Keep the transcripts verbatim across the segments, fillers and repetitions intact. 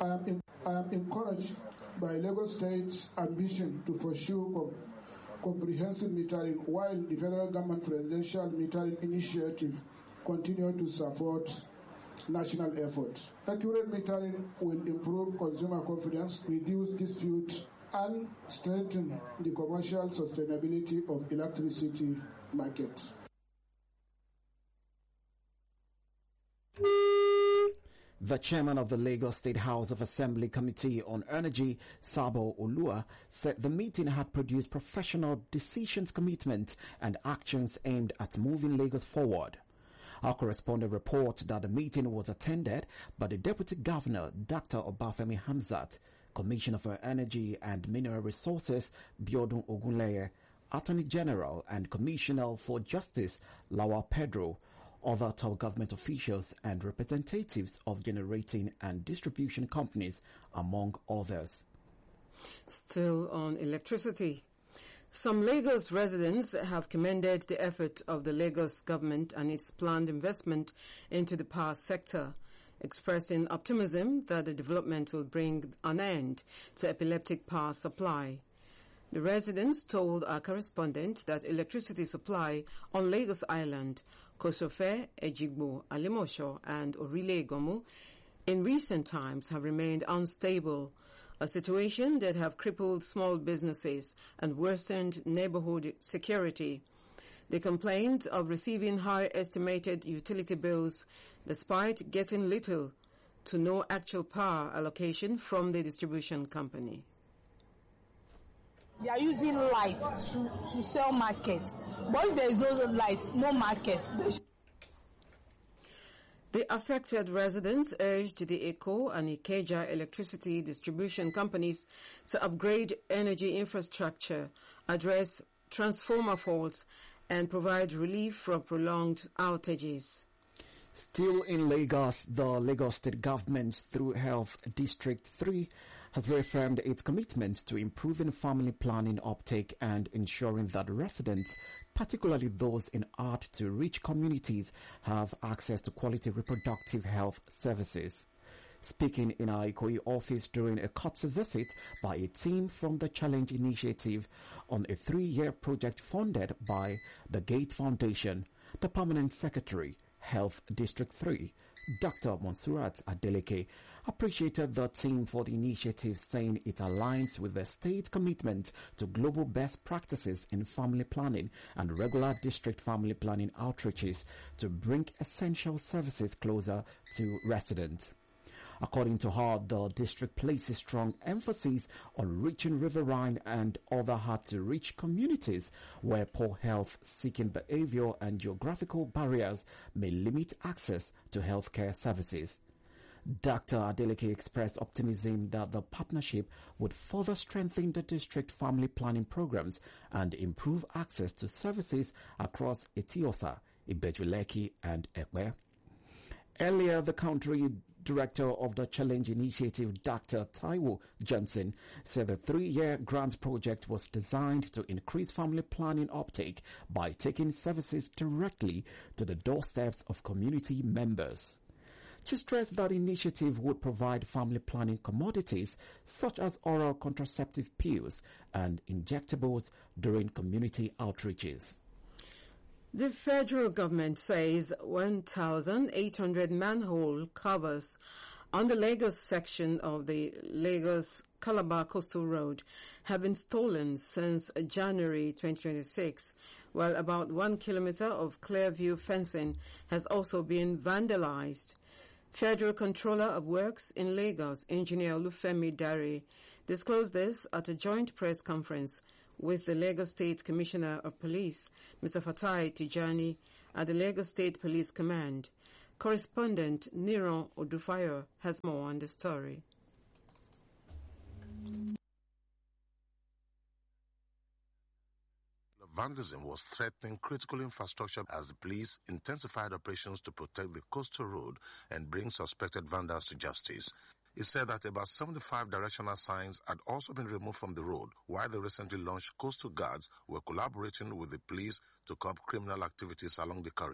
I am, I am encouraged by Lagos State's ambition to pursue com- comprehensive metering, while the federal government presidential metering initiative continue to support national efforts. Accurate metering will improve consumer confidence, reduce disputes, and strengthen the commercial sustainability of electricity markets. The chairman of the Lagos State House of Assembly Committee on Energy, Sabo Olua, said the meeting had produced professional decisions, commitment, and actions aimed at moving Lagos forward. Our correspondent reports that the meeting was attended by the Deputy Governor, Doctor Obafemi Hamzat, Commissioner for Energy and Mineral Resources, Biodun Ogunleye, Attorney General and Commissioner for Justice, Lawal Pedro, other top government officials and representatives of generating and distribution companies, among others. Still on electricity. Some Lagos residents have commended the effort of the Lagos government and its planned investment into the power sector, expressing optimism that the development will bring an end to epileptic power supply. The residents told our correspondent that electricity supply on Lagos Island, Kosofe, Ejigbo, Alimosho, and Orile-Gomu in recent times have remained unstable, a situation that have crippled small businesses and worsened neighborhood security. They complained of receiving high estimated utility bills despite getting little to no actual power allocation from the distribution company. They are using light to, to sell market. But if there is no light, no market. The affected residents urged the ECO and Ikeja electricity distribution companies to upgrade energy infrastructure, address transformer faults, and provide relief from prolonged outages. Still in Lagos, the Lagos State Government, through Health District three, has reaffirmed its commitment to improving family planning uptake and ensuring that residents, particularly those in hard-to-reach communities, have access to quality reproductive health services. Speaking in our Ikoyi office during a courtesy visit by a team from the Challenge Initiative on a three-year project funded by the Gate Foundation, the Permanent Secretary, Health District three, Doctor Monsurat Adeleke, appreciated the team for the initiative, saying it aligns with the state's commitment to global best practices in family planning and regular district family planning outreaches to bring essential services closer to residents. According to her, the district places strong emphasis on reaching riverine and other hard-to-reach communities where poor health-seeking behavior and geographical barriers may limit access to healthcare services. Doctor Adeleke expressed optimism that the partnership would further strengthen the district family planning programs and improve access to services across Etiosa, Ibeju-Lekki, and Ekpe. Earlier, the country director of the Challenge Initiative, Doctor Taiwo Johnson, said the three-year grant project was designed to increase family planning uptake by taking services directly to the doorsteps of community members. She stressed that the initiative would provide family planning commodities such as oral contraceptive pills and injectables during community outreaches. The federal government says one thousand eight hundred manhole covers on the Lagos section of the Lagos-Calabar Coastal Road have been stolen since January twenty twenty-six, while about one kilometer of Clearview fencing has also been vandalized. Federal Controller of Works in Lagos, Engineer Olufemi Dare, disclosed this at a joint press conference with the Lagos State Commissioner of Police, Mister Fatai Tijani, at the Lagos State Police Command. Correspondent Niron Odufayo has more on the story. Vandalism was threatening critical infrastructure as the police intensified operations to protect the coastal road and bring suspected vandals to justice. It said that about seventy-five directional signs had also been removed from the road, while the recently launched coastal guards were collaborating with the police to curb criminal activities along the corridor.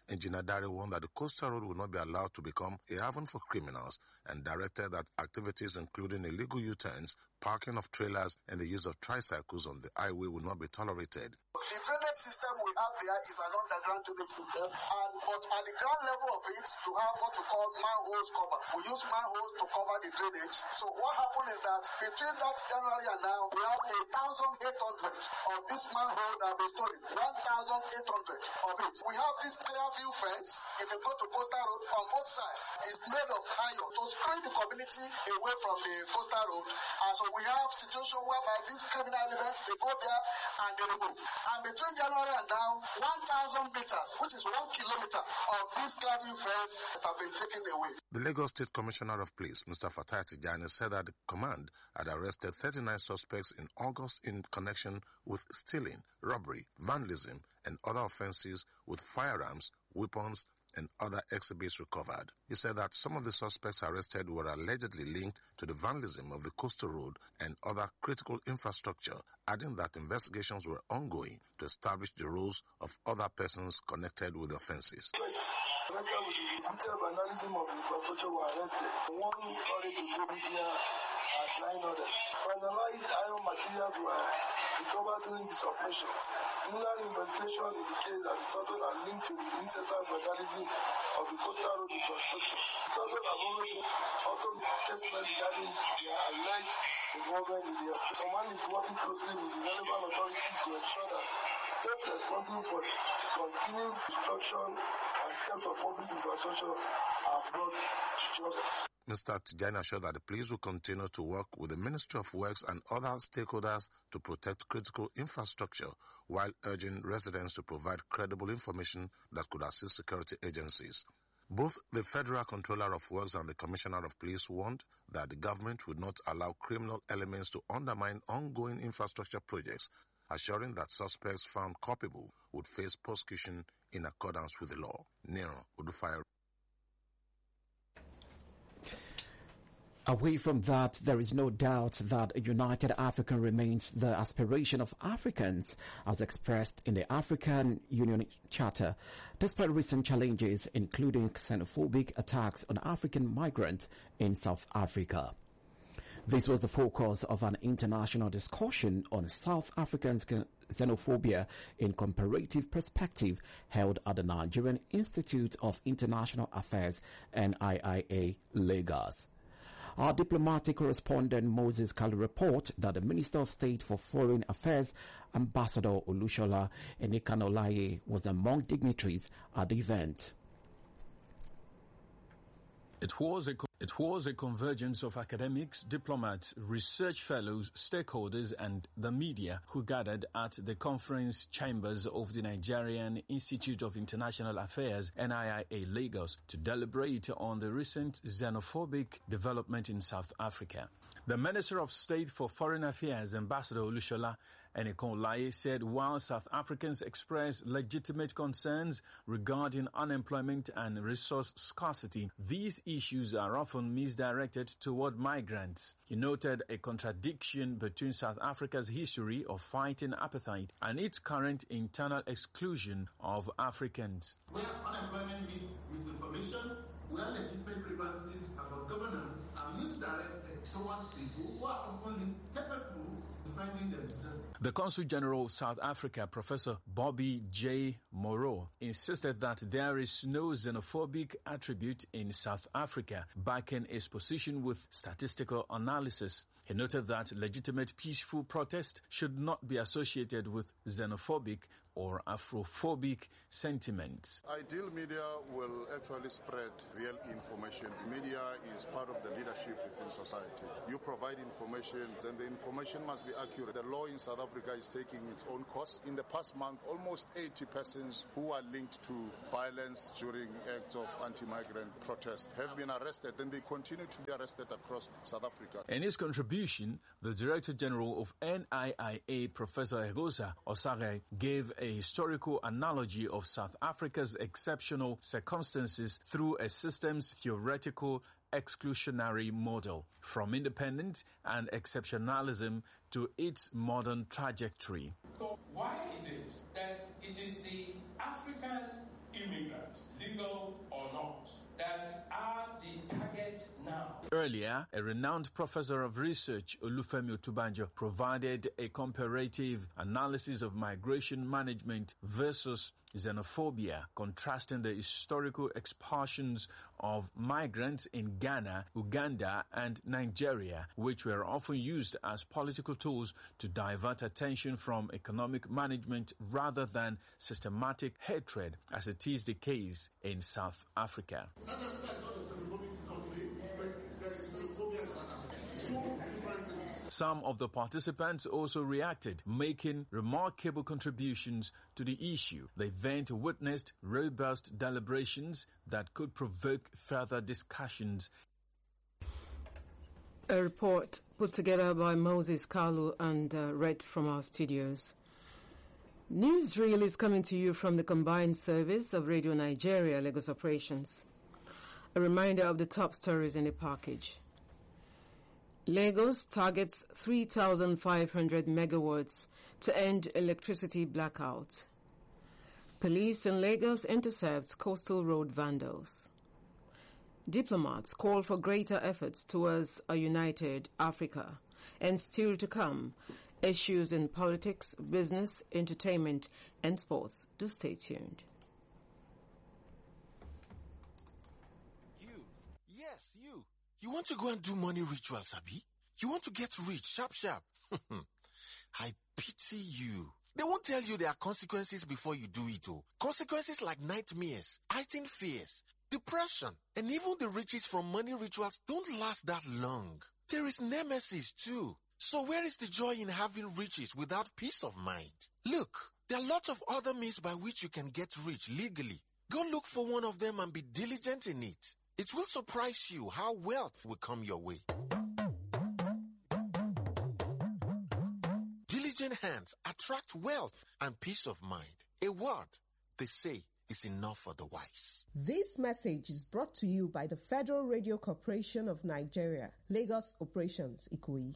Engineer Dare warned that the coastal road will not be allowed to become a haven for criminals and directed that activities including illegal U-turns, parking of trailers, and the use of tricycles on the highway will not be tolerated. The drainage system we have there is an underground drainage system, and but at the ground level of it, you have what we call manholes cover. We use manholes to cover the drainage. So what happened is that between that January and now, we have one thousand eight hundred of this manhole that have been stolen. one thousand eight hundred of it. We have this clear view fence. If you go to Coastal Road on both sides, it's made of iron to screen the community away from the Coastal Road. And so we have situation whereby these criminal elements, they go there and they remove. And between January and now, one thousand meters, which is one kilometer of this clear view fence have been taken away. The Lagos State Commissioner of Police, Mister Fatai Tijani, said that the command had arrested thirty-nine suspects in August in connection with stealing, robbery, vandalism, and other offenses with firearms, weapons, and other exhibits recovered. He said that some of the suspects arrested were allegedly linked to the vandalism of the coastal road and other critical infrastructure, adding that investigations were ongoing to establish the roles of other persons connected with the offenses. Connected with the detailed vandalism of the infrastructure were arrested. One already to Zobia and nine others. Finalized iron materials were recovered during this operation. Preliminary investigation indicates that the subjects are linked to the incessant vandalism of the coastal road infrastructure. The subjects have already also made a statement regarding their alleged involvement in the operation. Command is working closely with the relevant authorities to ensure that those responsible for continued destruction and theft of public infrastructure are brought to justice. Mister Tijani assured that the police will continue to work with the Ministry of Works and other stakeholders to protect critical infrastructure while urging residents to provide credible information that could assist security agencies. Both the Federal Controller of Works and the Commissioner of Police warned that the government would not allow criminal elements to undermine ongoing infrastructure projects, assuring that suspects found culpable would face prosecution in accordance with the law. Nero Udufaya. Away from that, there is no doubt that a united Africa remains the aspiration of Africans as expressed in the African Union Charter, despite recent challenges including xenophobic attacks on African migrants in South Africa. This was the focus of an international discussion on South African xenophobia in comparative perspective held at the Nigerian Institute of International Affairs, N I I A, Lagos. Our diplomatic correspondent Moses Kalu report that the Minister of State for Foreign Affairs, Ambassador Olushola Enikanolaye, was among dignitaries at the event. It was a it was a convergence of academics, diplomats, research fellows, stakeholders, and the media who gathered at the conference chambers of the Nigerian Institute of International Affairs, N I I A, Lagos, to deliberate on the recent xenophobic development in South Africa. The Minister of State for Foreign Affairs, Ambassador Olushola Enikanolaye, said while South Africans express legitimate concerns regarding unemployment and resource scarcity, these issues are often misdirected toward migrants. He noted a contradiction between South Africa's history of fighting apartheid and its current internal exclusion of Africans. Where unemployment means misinformation, where legitimate grievances about governance are misdirected towards people who are often least capable of defending themselves. The Consul General of South Africa, Professor Bobby J. Moreau, insisted that there is no xenophobic attribute in South Africa, backing his position with statistical analysis. He noted that legitimate peaceful protest should not be associated with xenophobic or Afrophobic sentiments. Ideal media will actually spread real information. Media is part of the leadership within society. You provide information, and the information must be accurate. The law in South Africa is taking its own course. In the past month, almost eighty persons who are linked to violence during acts of anti-migrant protest have been arrested, and they continue to be arrested across South Africa. In his contribution, the Director General of N I I A, Professor Egosa Osage, gave a historical analogy of South Africa's exceptional circumstances through a systems theoretical exclusionary model, from independence and exceptionalism to its modern trajectory. So why is it that it is the African immigrants, legal or not, that are the target now. Earlier, a renowned professor of research, Olufemi Otubanjo, provided a comparative analysis of migration management versus xenophobia, contrasting the historical expulsions of migrants in Ghana, Uganda, and Nigeria, which were often used as political tools to divert attention from economic management rather than systematic hatred, as it is the case in South Africa. South Africa is not a xenophobic country, but there is xenophobia in South Africa. Two different things. Some of the participants also reacted, making remarkable contributions to the issue. The event witnessed robust deliberations that could provoke further discussions. A report put together by Moses Kalu and uh, read from our studios. Newsreel is coming to you from the combined service of Radio Nigeria Lagos operations. A reminder of the top stories in the package. Lagos targets three thousand five hundred megawatts to end electricity blackout. Police in Lagos intercepts coastal road vandals. Diplomats call for greater efforts towards a united Africa. And still to come, issues in politics, business, entertainment, and sports. Do stay tuned. You, yes, you. You want to go and do money rituals, Abi? You want to get rich, sharp, sharp. I pity you. They won't tell you there are consequences before you do it, oh. Consequences like nightmares, heightened fears, depression, and even the riches from money rituals don't last that long. There is nemesis too. So where is the joy in having riches without peace of mind? Look, there are lots of other means by which you can get rich legally. Go look for one of them and be diligent in it. It will surprise you how wealth will come your way. Diligent hands attract wealth and peace of mind. A word, they say, is enough for the wise. This message is brought to you by the Federal Radio Corporation of Nigeria, Lagos Operations, Ikoyi.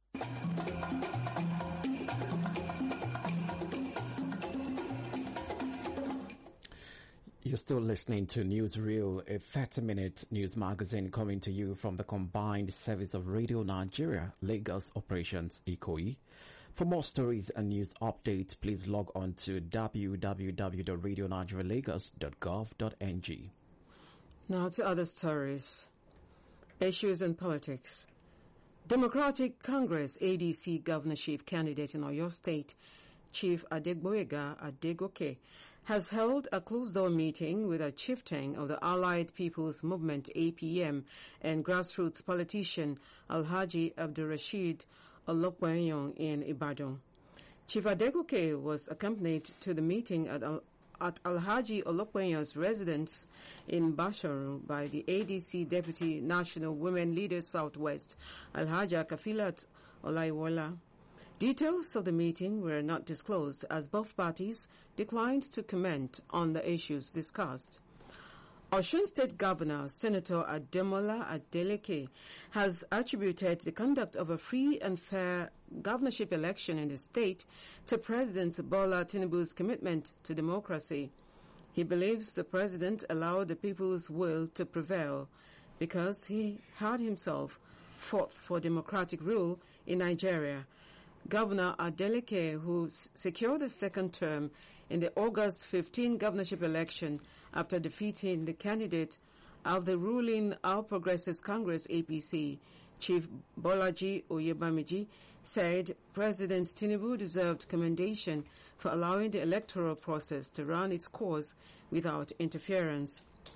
You're still listening to Newsreel, a thirty-minute news magazine coming to you from the combined service of Radio Nigeria, Lagos Operations, Ikoyi. For more stories and news updates, please log on to w w w dot radio nigeria lagos dot gov dot n g. Now to other stories. Issues in politics. Democratic Congress A D C governorship candidate in Oyo State, Chief Adegboyega Adegoke, has held a closed-door meeting with a chieftain of the Allied People's Movement A P M and grassroots politician Alhaji Abdulrasheed Olokweyon in Ibadan. Chief Adegoke was accompanied to the meeting at, Al- at Alhaji Olokweyon's residence in Basharu by the A D C Deputy National Women Leader Southwest, Alhaja Kafilat Olaiwola. Details of the meeting were not disclosed as both parties declined to comment on the issues discussed. Osun State Governor Senator Ademola Adeleke has attributed the conduct of a free and fair governorship election in the state to President Bola Tinubu's commitment to democracy. He believes the president allowed the people's will to prevail because he had himself fought for democratic rule in Nigeria. Governor Adeleke, who secured the second term in the August fifteenth governorship election after defeating the candidate of the ruling All Progressives Congress A P C, Chief Bolaji Oyebamiji, said President Tinubu deserved commendation for allowing the electoral process to run its course without interference.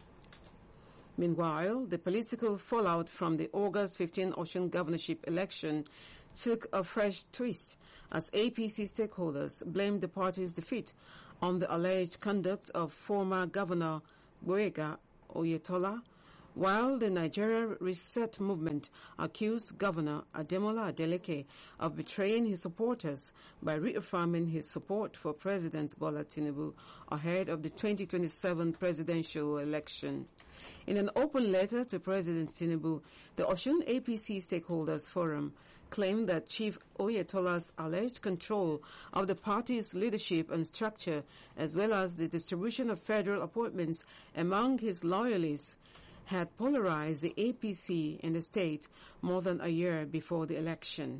Meanwhile, the political fallout from the August fifteenth Osun governorship election took a fresh twist as A P C stakeholders blamed the party's defeat on the alleged conduct of former Governor Gboyega Oyetola, while the Nigeria Reset Movement accused Governor Ademola Adeleke of betraying his supporters by reaffirming his support for President Bola Tinubu ahead of the twenty twenty-seven presidential election. In an open letter to President Tinubu, the Osun A P C Stakeholders Forum claimed that Chief Oyetola's alleged control of the party's leadership and structure, as well as the distribution of federal appointments among his loyalists, had polarized the A P C in the state more than a year before the election.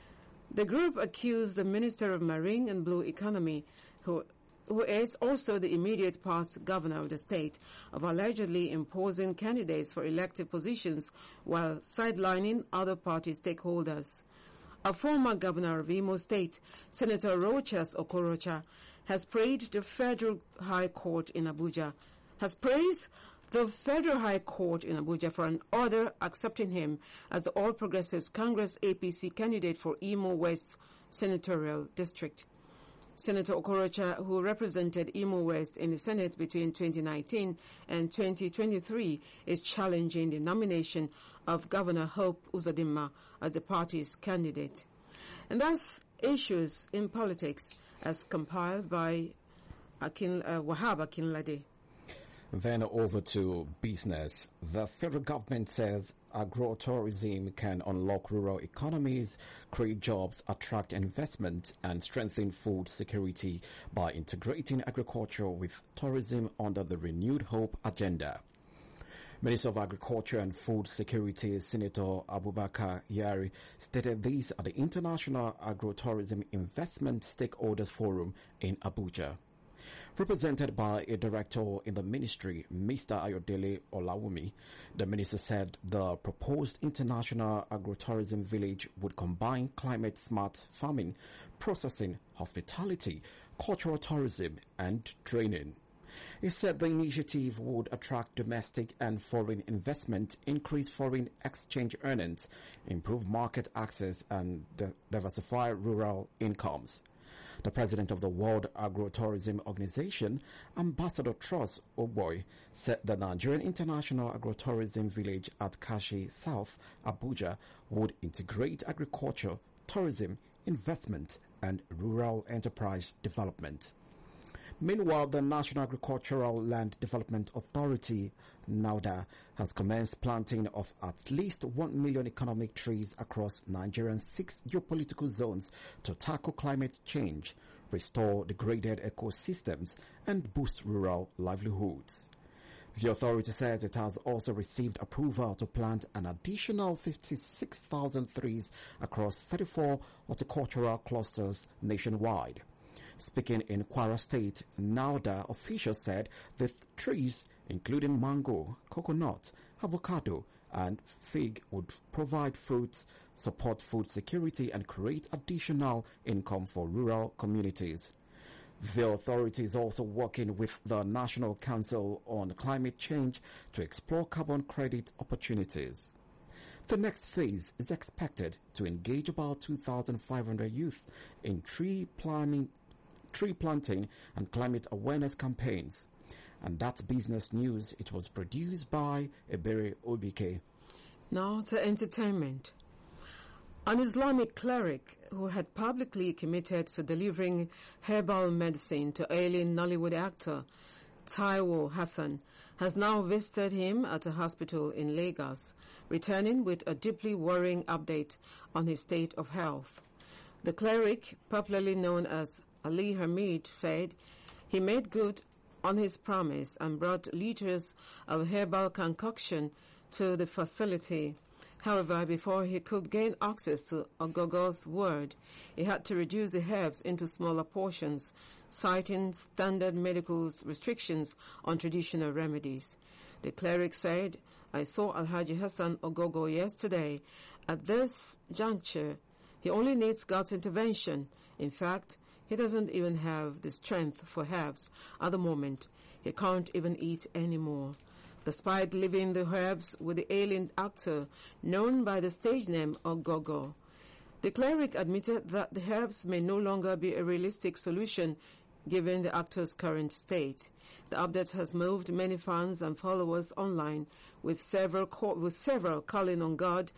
The group accused the Minister of Marine and Blue Economy, who who is also the immediate past governor of the state, of allegedly imposing candidates for elected positions while sidelining other party stakeholders. A former governor of Imo State, Senator Rochas Okorocha, has praised the Federal High Court in Abuja, has praised the Federal High Court in Abuja for an order accepting him as the All Progressives Congress A P C candidate for Imo West Senatorial District. Senator Okorocha, who represented Imo West in the Senate between twenty nineteen and twenty twenty-three, is challenging the nomination of Governor Hope Uzodinma as the party's candidate. And that's Issues in Politics, as compiled by Akin, uh, Wahab Akinlade. Then over to business. The federal government says agro-tourism can unlock rural economies, create jobs, attract investment, and strengthen food security by integrating agriculture with tourism under the Renewed Hope agenda. Minister of Agriculture and Food Security, Senator Abubakar Yari, stated this at the International Agro-Tourism Investment Stakeholders Forum in Abuja. Represented by a director in the ministry, Mister Ayodele Olawumi, the minister said the proposed international agro-tourism village would combine climate-smart farming, processing, hospitality, cultural tourism, and training. He said the initiative would attract domestic and foreign investment, increase foreign exchange earnings, improve market access, and diversify rural incomes. The president of the World Agro-Tourism Organization, Ambassador Truss Ogboy, said the Nigerian International Agro-Tourism Village at Kashi South, Abuja, would integrate agriculture, tourism, investment, and rural enterprise development. Meanwhile, the National Agricultural Land Development Authority, NAUDA, has commenced planting of at least one million economic trees across Nigeria's six geopolitical zones to tackle climate change, restore degraded ecosystems, and boost rural livelihoods. The authority says it has also received approval to plant an additional fifty-six thousand trees across thirty-four horticultural clusters nationwide. Speaking in Kwara State, NAUDA officials said the trees, including mango, coconut, avocado, and fig, would provide fruits, support food security, and create additional income for rural communities. The authority is also working with the National Council on Climate Change to explore carbon credit opportunities. The next phase is expected to engage about two thousand five hundred youth in tree planting tree planting and climate awareness campaigns. And that's business news. It was produced by Ebere Obike. Now to entertainment. An Islamic cleric who had publicly committed to delivering herbal medicine to ailing Nollywood actor Taiwo Hassan has now visited him at a hospital in Lagos, returning with a deeply worrying update on his state of health. The cleric, popularly known as Ali Hamid, said he made good on his promise and brought liters of herbal concoction to the facility. However, before he could gain access to Ogogo's ward, he had to reduce the herbs into smaller portions, citing standard medical restrictions on traditional remedies. The cleric said, "I saw Alhaji Hassan Ogogo yesterday. At this juncture, he only needs God's intervention. In fact, he doesn't even have the strength for herbs at the moment. He can't even eat anymore." Despite leaving the herbs with the ailing actor, known by the stage name Ogogo, the cleric admitted that the herbs may no longer be a realistic solution given the actor's current state. The update has moved many fans and followers online, with several, with several calling on God